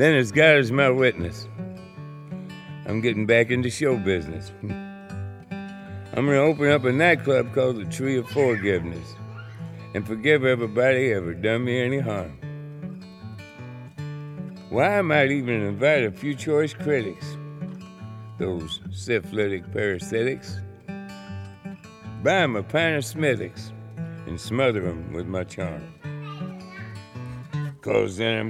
Then as God is my witness, I'm getting back into show business. I'm going to open up a nightclub called the Tree of Forgiveness and forgive everybody ever done me any harm. Why, I might even invite a few choice critics, those syphilitic parasitics, buy 'em a pint of Smithwick's and smother 'em with my charm. 'Cause then I'm